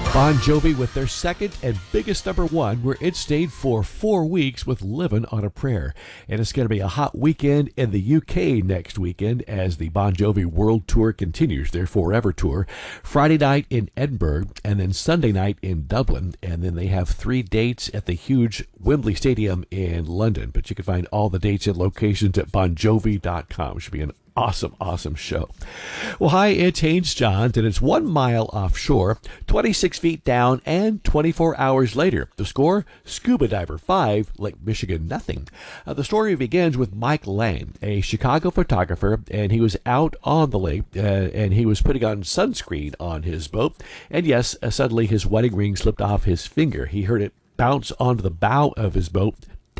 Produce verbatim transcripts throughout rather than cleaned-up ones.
Bon Jovi with their second and biggest number one, where it stayed for four weeks with Livin' on a Prayer. And it's going to be a hot weekend in the U K next weekend as the Bon Jovi World Tour continues, their Forever Tour. Friday night in Edinburgh and then Sunday night in Dublin. And then they have three dates at the huge Wembley Stadium in London. But you can find all the dates and locations at bon jovi dot com. It should be an Awesome, awesome show. Well, hi, it's Haynes Johns, and it's one mile offshore, twenty-six feet down, and twenty-four hours later. The score, Scuba Diver five, Lake Michigan nothing. Uh, the story begins with Mike Lang, a Chicago photographer, and he was out on the lake, uh, and he was putting on sunscreen on his boat. And yes, uh, suddenly his wedding ring slipped off his finger. He heard it bounce onto the bow of his boat,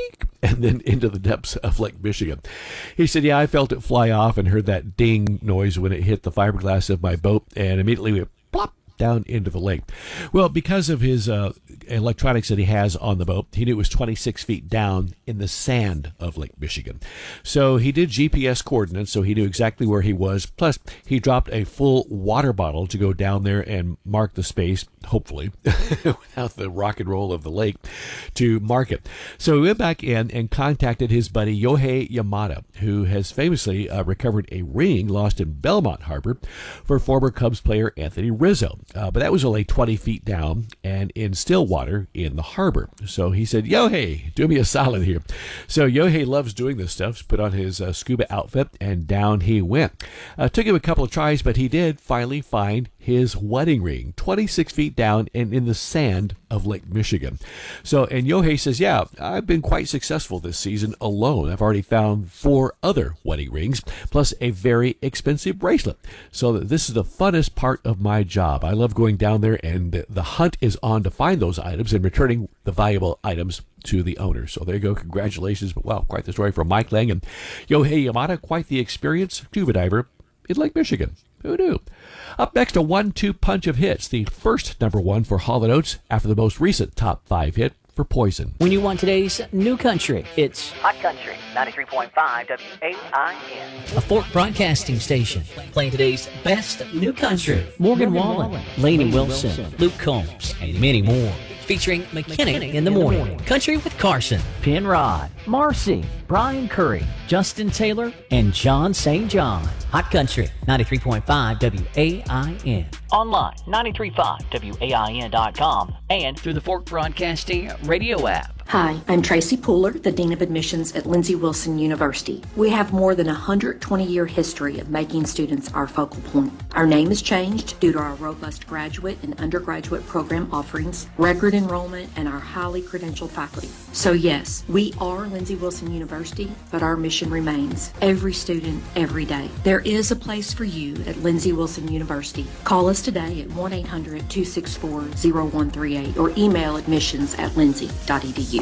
and then into the depths of Lake Michigan. He said, yeah, I felt it fly off and heard that ding noise when it hit the fiberglass of my boat, and immediately went plop down into the lake. Well, because of his uh, electronics that he has on the boat, he knew it was twenty-six feet down in the sand of Lake Michigan. So he did G P S coordinates, so he knew exactly where he was. Plus, he dropped a full water bottle to go down there and mark the space, hopefully, without the rock and roll of the lake, to mark it. So he went back in and contacted his buddy Yohei Yamada, who has famously uh, recovered a ring lost in Belmont Harbor for former Cubs player Anthony Rizzo. Uh, but that was only twenty feet down and in still water in the harbor. So he said, Yohei, do me a solid here. So Yohei loves doing this stuff, put on his uh, scuba outfit, and down he went. Uh, took him a couple of tries, but he did finally find his wedding ring, twenty-six feet down and in the sand of Lake Michigan. So, and Yohei says, yeah, I've been quite successful this season alone. I've already found four other wedding rings, plus a very expensive bracelet. So this is the funnest part of my job. I love going down there, and the hunt is on to find those items and returning the valuable items to the owner. So there you go. Congratulations. But wow, quite the story from Mike Lang and Yohei Yamada. Quite the experience. Scuba diver in Lake Michigan. Who knew? Up next, a one two punch of hits. The first number one for Hall and Oates after the most recent top five hit for Poison. When you want today's new country, it's Hot Country, ninety-three point five W A I N. A Fork Broadcasting Station, playing today's best new country. Morgan, Morgan Wallen, Wallen, Lainey Wilson, Wilson, Luke Combs, and many more. Featuring McKinnon in the morning, Country with Carson, Penrod, Marcy, Brian Curry, Justin Taylor, and John Saint John. Hot Country, ninety-three point five W A I N. Online, nine three five W A I N dot com and through the Fork Broadcasting radio app. Hi, I'm Tracy Pooler, the Dean of Admissions at Lindsey Wilson University. We have more than a one hundred twenty year history of making students our focal point. Our name has changed due to our robust graduate and undergraduate program offerings, record enrollment, and our highly credentialed faculty. So yes, we are Lindsey Wilson University, but our mission remains every student, every day. There is a place for you at Lindsey Wilson University. Call us today at one eight hundred, two six four, zero one three eight or email admissions at lindsey dot e d u.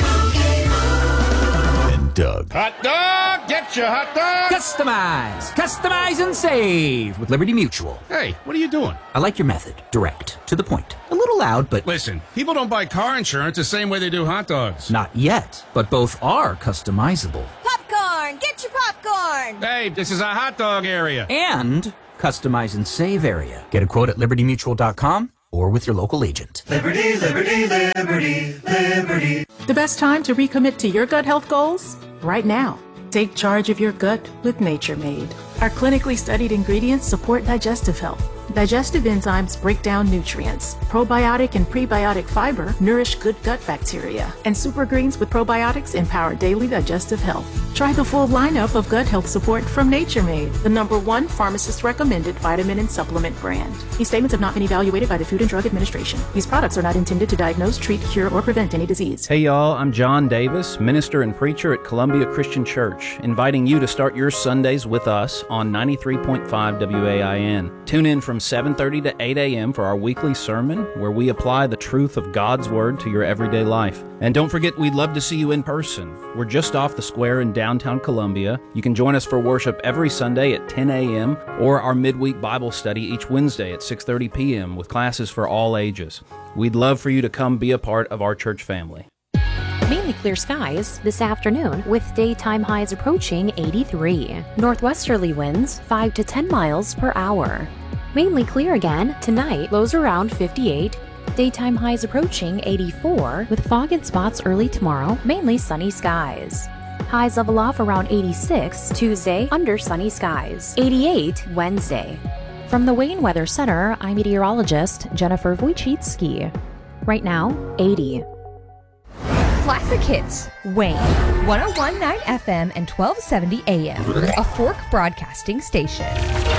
And Doug. Hot dog! Get your hot dog! Customize! Customize and save with Liberty Mutual. Hey, what are you doing? I like your method. Direct. To the point. A little loud, but... Listen, people don't buy car insurance the same way they do hot dogs. Not yet, but both are customizable. Popcorn! Get your popcorn! Hey, this is a hot dog area. And customize and save area. Get a quote at liberty mutual dot com or with your local agent. Liberty, liberty, liberty, liberty. The best time to recommit to your gut health goals? Right now. Take charge of your gut with Nature Made. Our clinically studied ingredients support digestive health. Digestive enzymes break down nutrients. Probiotic and prebiotic fiber nourish good gut bacteria. And super greens with probiotics empower daily digestive health. Try the full lineup of gut health support from Nature Made, the number one pharmacist-recommended vitamin and supplement brand. These statements have not been evaluated by the Food and Drug Administration. These products are not intended to diagnose, treat, cure, or prevent any disease. Hey y'all, I'm John Davis, minister and preacher at Columbia Christian Church, inviting you to start your Sundays with us on ninety-three point five W A I N. Tune in from seven thirty to eight a.m. for our weekly sermon, where we apply the truth of God's Word to your everyday life. And don't forget, we'd love to see you in person. We're just off the square in downtown Columbia. You can join us for worship every Sunday at ten a.m. or our midweek Bible study each Wednesday at six thirty p.m. with classes for all ages. We'd love for you to come be a part of our church family. Mainly clear skies this afternoon with daytime highs approaching eighty-three. Northwesterly winds five to ten miles per hour. Mainly clear again tonight, lows around fifty-eight. Daytime highs approaching eighty-four with fog and spots early tomorrow, mainly sunny skies. Highs level off around eighty-six Tuesday under sunny skies. eighty-eight Wednesday. From the Wayne Weather Center, I'm meteorologist Jennifer Wojcicki. Right now, eighty. Classic Hits, Wayne, one oh one point nine F M and twelve seventy A M, a Fork Broadcasting station.